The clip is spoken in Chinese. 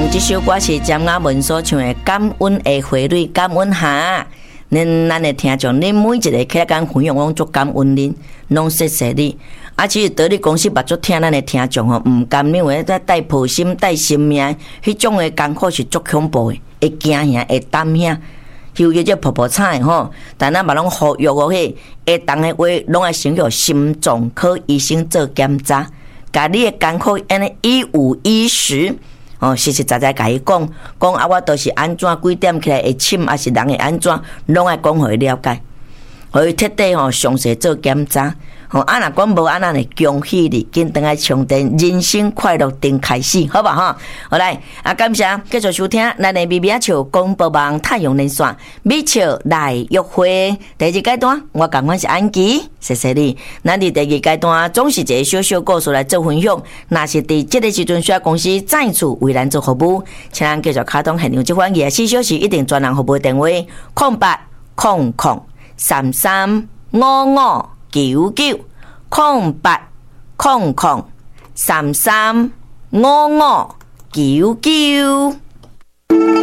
这首歌是詹雅文所唱的《感恩的花蕊》，感恩哈。咱的听众，恁每一个起来讲分享，拢足感恩恁，拢谢谢你。啊，其实道理公司捌足听咱的听众吼，毋甘因为在带抱心、带性命，迄种的艰苦是足恐怖的，会惊吓，会担吓。尤其这婆婆惨的吼，但咱嘛拢呼吁哦，迄会当的话，拢爱先叫心脏科医生做检查，甲你的艰苦安尼一五一十。哦，实实在在甲伊讲啊，我都是安怎几点起来会深，还是人会安怎，拢爱讲互伊了解，互伊彻底吼详细做检查。吼，啊若讲无安那呢，恭喜你，紧等来充电，人生快乐定开始，好吧哈？好来，啊感谢继续收听咱的咪咪仔笑广播网太阳连线，美笑来约会第二阶段，我感觉是安琪，谢谢你。咱伫第二阶段总是一个小小故事来做分享，若是伫这个时阵需要公司再次为咱做服务，请咱继续卡通现场这款24小时一定专人服务电话0800335599。